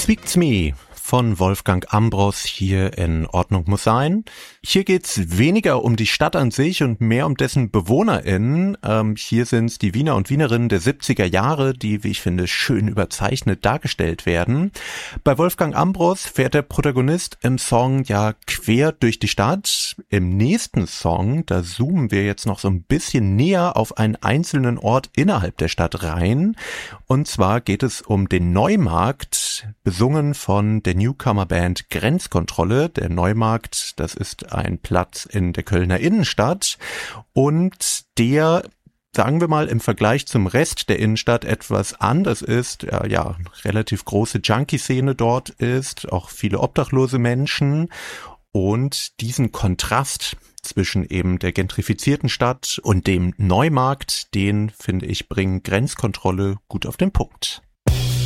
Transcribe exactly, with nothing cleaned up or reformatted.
Zwickt's me von Wolfgang Ambros hier in Ordnung muss sein. Hier geht's weniger um die Stadt an sich und mehr um dessen BewohnerInnen. Ähm, hier sind's die Wiener und Wienerinnen der siebziger Jahre, die, wie ich finde, schön überzeichnet dargestellt werden. Bei Wolfgang Ambros fährt der Protagonist im Song ja quer durch die Stadt. Im nächsten Song, da zoomen wir jetzt noch so ein bisschen näher auf einen einzelnen Ort innerhalb der Stadt rein. Und zwar geht es um den Neumarkt, besungen von der Newcomer-Band Grenzkontrolle. Der Neumarkt, das ist ein Platz in der Kölner Innenstadt und der, sagen wir mal, im Vergleich zum Rest der Innenstadt etwas anders ist. Ja, ja, relativ große Junkie-Szene dort ist, auch viele obdachlose Menschen und diesen Kontrast zwischen eben der gentrifizierten Stadt und dem Neumarkt, den, finde ich, bringen Grenzkontrolle gut auf den Punkt.